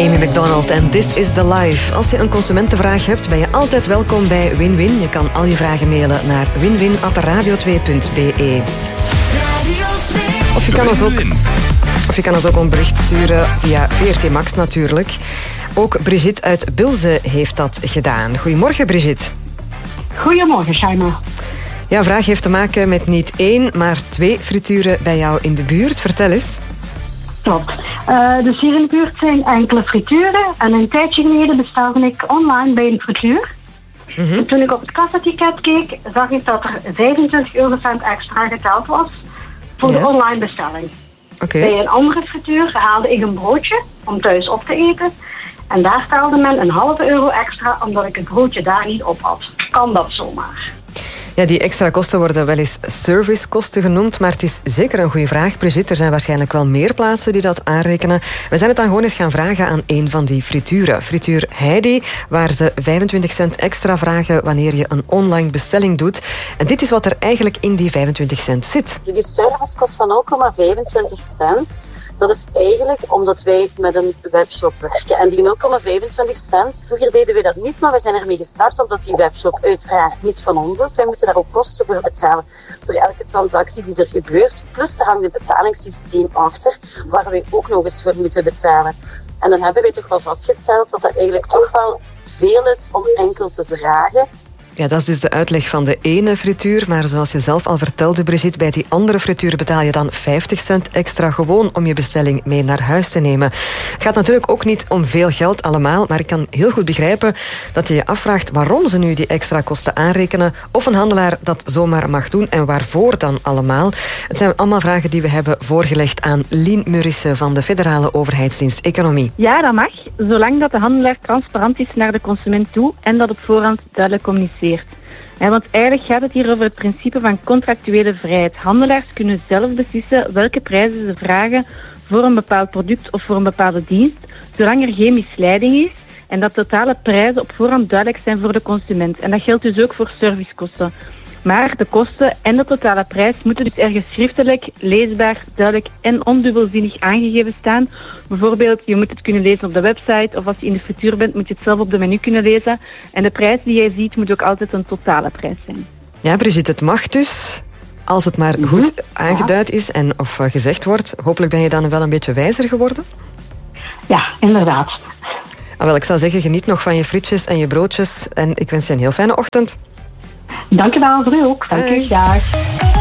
Amy Macdonald en This is the Life. Als je een consumentenvraag hebt, ben je altijd welkom bij Win-Win. Je kan al je vragen mailen naar winwin@radio2.be. Of je kan ons ook een bericht sturen via VRT Max natuurlijk. Ook Brigitte uit Bilze heeft dat gedaan. Goedemorgen, Brigitte. Goedemorgen, Shaima. Jouw vraag heeft te maken met niet 1, maar 2 frituren bij jou in de buurt. Vertel eens. Klopt. Dus hier in de buurt zijn enkele frituren. En een tijdje geleden bestelde ik online bij een frituur. En toen ik op het kassaticket keek, zag ik dat er 25 eurocent extra geteld was voor de online bestelling. Bij een andere frituur haalde ik een broodje om thuis op te eten. En daar telde men €0,5 extra omdat ik het broodje daar niet op had. Kan dat zomaar? Ja, die extra kosten worden wel eens servicekosten genoemd, maar het is zeker een goede vraag, Brigitte. Er zijn waarschijnlijk wel meer plaatsen die dat aanrekenen. We zijn het dan gewoon eens gaan vragen aan een van die frituren. Frituur Heidi, waar ze 25 cent extra vragen wanneer je een online bestelling doet. En dit is wat er eigenlijk in die 25 cent zit. Die servicekost van 0,25 cent... Dat is eigenlijk omdat wij met een webshop werken. En die 0,25 cent, vroeger deden we dat niet, maar we zijn ermee gestart omdat die webshop uiteraard niet van ons is. Wij moeten daar ook kosten voor betalen voor elke transactie die er gebeurt. Plus er hangt een betalingssysteem achter, waar we ook nog eens voor moeten betalen. En dan hebben wij toch wel vastgesteld dat dat eigenlijk toch wel veel is om enkel te dragen. Ja, dat is dus de uitleg van de ene frituur. Maar zoals je zelf al vertelde, Brigitte, bij die andere frituur betaal je dan 50 cent extra gewoon om je bestelling mee naar huis te nemen. Het gaat natuurlijk ook niet om veel geld allemaal, maar ik kan heel goed begrijpen dat je je afvraagt waarom ze nu die extra kosten aanrekenen, of een handelaar dat zomaar mag doen en waarvoor dan allemaal. Het zijn allemaal vragen die we hebben voorgelegd aan Lien Murissen van de Federale Overheidsdienst Economie. Ja, dat mag, zolang dat de handelaar transparant is naar de consument toe en dat op voorhand duidelijk communiceert. Want eigenlijk gaat het hier over het principe van contractuele vrijheid. Handelaars kunnen zelf beslissen welke prijzen ze vragen voor een bepaald product of voor een bepaalde dienst, zolang er geen misleiding is en dat totale prijzen op voorhand duidelijk zijn voor de consument. En dat geldt dus ook voor servicekosten. Maar de kosten en de totale prijs moeten dus ergens schriftelijk, leesbaar, duidelijk en ondubbelzinnig aangegeven staan. Bijvoorbeeld, je moet het kunnen lezen op de website of als je in de frituur bent, moet je het zelf op de menu kunnen lezen. En de prijs die jij ziet moet ook altijd een totale prijs zijn. Ja, Brigitte, het mag dus, als het maar goed aangeduid is en of gezegd wordt. Hopelijk ben je dan wel een beetje wijzer geworden? Ja, inderdaad. Wel, ik zou zeggen, geniet nog van je frietjes en je broodjes en ik wens je een heel fijne ochtend. Dank je wel, voor u ook. Dank u. Dag.